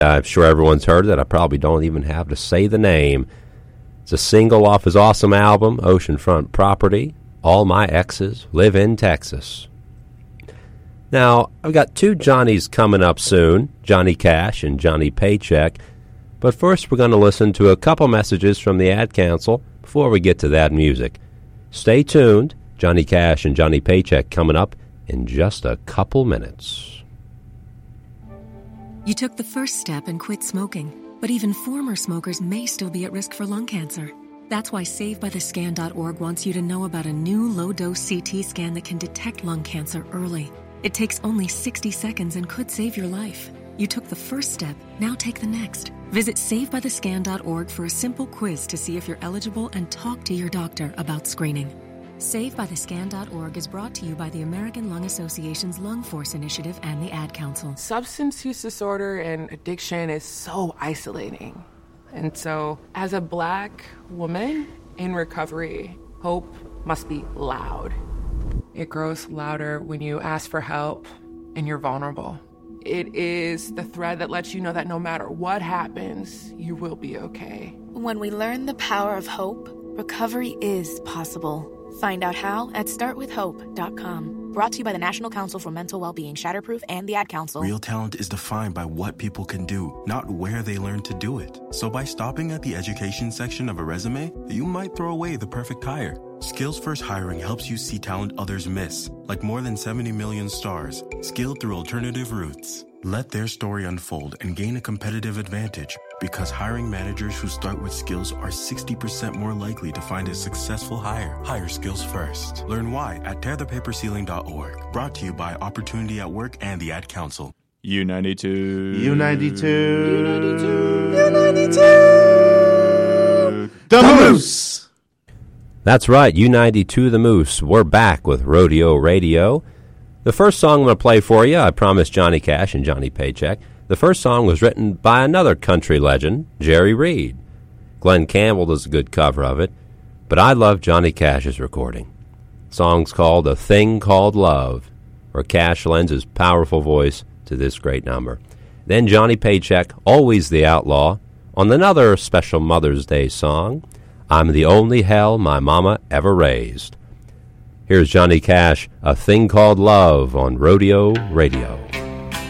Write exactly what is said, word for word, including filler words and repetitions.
I'm sure everyone's heard it. I probably don't even have to say the name. It's a single off his awesome album, Oceanfront Property, All My Exes Live in Texas. Now, I've got two Johnnies coming up soon, Johnny Cash and Johnny Paycheck. But first, we're going to listen to a couple messages from the Ad Council before we get to that music. Stay tuned. Johnny Cash and Johnny Paycheck coming up in just a couple minutes. You took the first step and quit smoking, but even former smokers may still be at risk for lung cancer. That's why save by the scan dot org wants you to know about a new low-dose C T scan that can detect lung cancer early. It takes only sixty seconds and could save your life. You took the first step, now take the next. Visit save by the scan dot org for a simple quiz to see if you're eligible and talk to your doctor about screening. save by the scan dot org is brought to you by the American Lung Association's Lung Force Initiative and the Ad Council. Substance use disorder and addiction is so isolating. And so, as a Black woman in recovery, hope must be loud. It grows louder when you ask for help and you're vulnerable. It is the thread that lets you know that no matter what happens, you will be okay. When we learn the power of hope, recovery is possible. Find out how at start with hope dot com. Brought to you by the National Council for Mental Wellbeing, Shatterproof, and the Ad Council. Real talent is defined by what people can do, not where they learn to do it. So by stopping at the education section of a resume, you might throw away the perfect hire. Skills First Hiring helps you see talent others miss, like more than seventy million stars, skilled through alternative routes. Let their story unfold and gain a competitive advantage, because hiring managers who start with skills are sixty percent more likely to find a successful hire. Hire skills first. Learn why at tear the paper ceiling dot org. Brought to you by Opportunity at Work and the Ad Council. U ninety-two. U ninety-two. U ninety-two. U ninety-two. The Moose. That's right, U ninety-two The Moose. We're back with Rodeo Radio. The first song I'm going to play for you, I promised Johnny Cash and Johnny Paycheck. The first song was written by another country legend, Jerry Reed. Glenn Campbell does a good cover of it, but I love Johnny Cash's recording. The song's called A Thing Called Love, where Cash lends his powerful voice to this great number. Then Johnny Paycheck, Always the Outlaw, on another special Mother's Day song, I'm the Only Hell My Mama Ever Raised. Here's Johnny Cash, A Thing Called Love on Rodeo Radio.